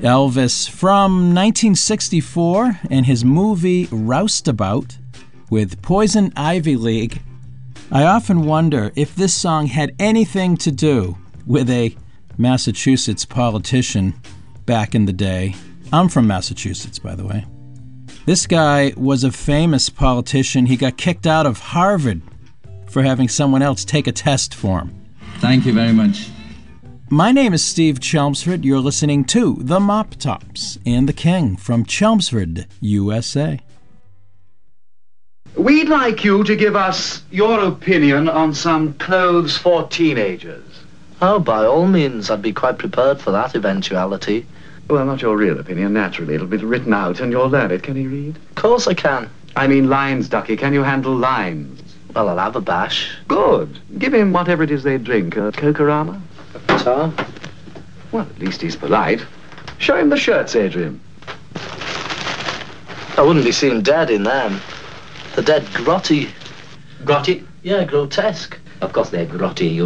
Elvis from 1964 and his movie Roustabout with Poison Ivy League. I often wonder if this song had anything to do with a Massachusetts politician back in the day. I'm from Massachusetts, by the way. This guy was a famous politician. He got kicked out of Harvard for having someone else take a test for him. Thank you very much. My name is Steve Chelmsford. You're listening to The Mop Tops and the King from Chelmsford, USA. We'd like you to give us your opinion on some clothes for teenagers. Oh, by all means, I'd be quite prepared for that eventuality. Well, not your real opinion, naturally. It'll be written out and you'll learn it. Can you read? Of course I can. I mean lines, Ducky. Can you handle lines? Well, I'll have a bash. Good. Give him whatever it is they drink. A Coca-Rama? Tom? Well, at least he's polite. Show him the shirts, Adrian. I wouldn't be seen dead in them. They're dead grotty. Grotty? Yeah, grotesque. Of course they're grotty.